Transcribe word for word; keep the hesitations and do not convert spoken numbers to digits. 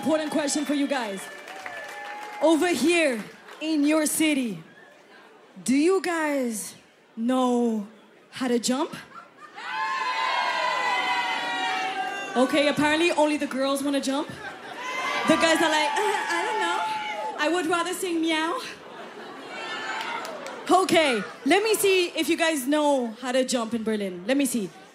important question for you guys. Over here in your city, do you guys know how to jump? Okay, apparently only the girls want to jump. The guys are like, uh, I don't know. I would rather sing meow. Okay, let me see if you guys know how to jump in Berlin. Let me see.